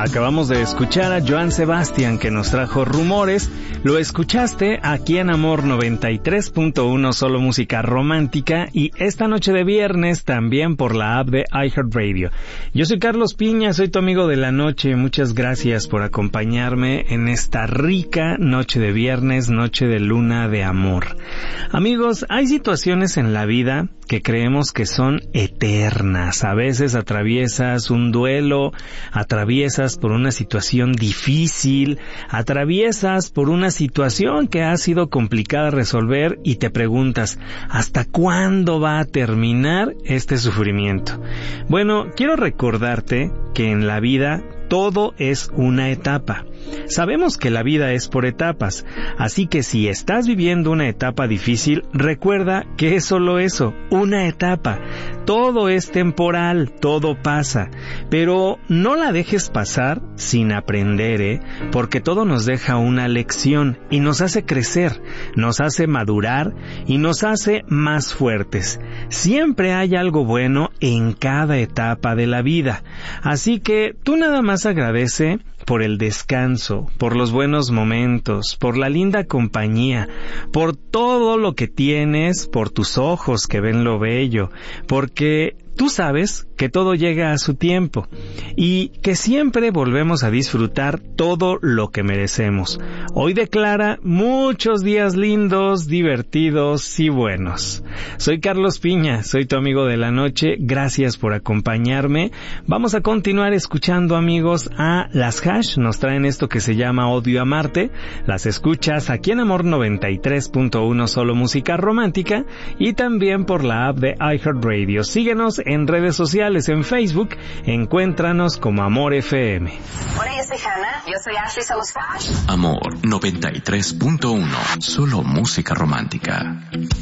Acabamos de escuchar a Joan Sebastián, que nos trajo Rumores. Lo escuchaste aquí en Amor 93.1, solo música romántica, y esta noche de viernes también por la app de iHeartRadio. Yo soy Carlos Piña, soy tu amigo de la noche. Muchas gracias por acompañarme en esta rica noche de viernes, noche de luna de amor. Amigos, hay situaciones en la vida que creemos que son eternas. A veces atraviesas un duelo, atraviesas por una situación difícil, atraviesas por una situación que ha sido complicada de resolver y te preguntas, ¿hasta cuándo va a terminar este sufrimiento? Bueno, quiero recordarte que en la vida todo es una etapa. Sabemos que la vida es por etapas, así que si estás viviendo una etapa difícil, recuerda que es solo eso, una etapa. Todo es temporal, todo pasa, pero no la dejes pasar sin aprender, porque todo nos deja una lección y nos hace crecer, nos hace madurar y nos hace más fuertes. Siempre hay algo bueno en cada etapa de la vida, así que tú nada más agradece por el descanso, por los buenos momentos, por la linda compañía, por todo lo que tienes, por tus ojos que ven lo bello, porque tú sabes que todo llega a su tiempo y que siempre volvemos a disfrutar todo lo que merecemos. Hoy declara muchos días lindos, divertidos y buenos. Soy Carlos Piña, soy tu amigo de la noche. Gracias por acompañarme. Vamos a continuar escuchando, amigos, a las Hash. Nos traen esto que se llama Odio Amarte. Las escuchas aquí en Amor 93.1, solo música romántica, y también por la app de iHeartRadio. Síguenos en redes sociales, en Facebook, encuéntranos como Amor FM. Hola, yo soy Hannah. Yo soy Ashley, somos Hash. Amor 93.1, solo música romántica.